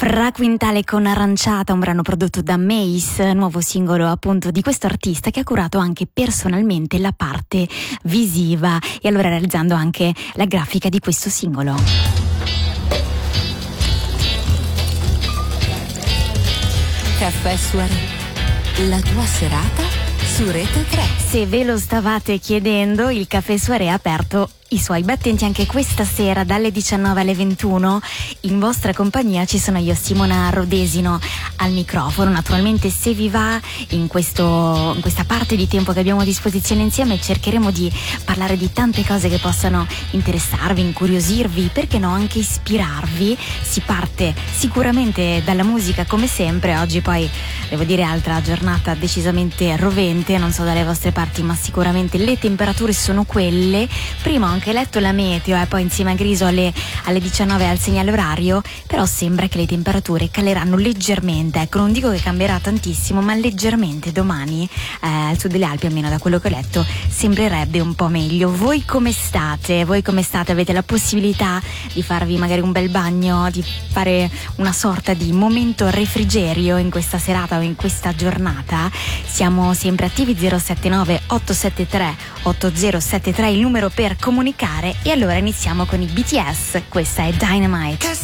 Fra Quintale con Aranciata, un brano prodotto da Mace, nuovo singolo appunto di questo artista che ha curato anche personalmente la parte visiva e allora realizzando anche la grafica di questo singolo. Caffè Soirée, la tua serata su Rete 3. Se ve lo stavate chiedendo, il Caffè Soirée è aperto i suoi battenti anche questa sera dalle 19 alle 21. In vostra compagnia ci sono io, Simona Rodesino, al microfono. Naturalmente, se vi va, in questa parte di tempo che abbiamo a disposizione insieme cercheremo di parlare di tante cose che possano interessarvi, incuriosirvi, perché no anche ispirarvi. Si parte sicuramente dalla musica come sempre. Oggi poi devo dire altra giornata decisamente rovente, non so dalle vostre parti, ma sicuramente le temperature sono quelle. Prima ho anche letto la meteo e poi insieme a Griso alle 19 al segnale orario, però sembra che le temperature caleranno leggermente, ecco, non dico che cambierà tantissimo, ma leggermente domani al sud delle Alpi, almeno da quello che ho letto, sembrerebbe un po' meglio. Voi come state? Avete la possibilità di farvi magari un bel bagno, di fare una sorta di momento refrigerio in questa serata o in questa giornata? Siamo sempre attivi, 079 873 8073 il numero per comunicare. E allora iniziamo con i BTS, questa è Dynamite.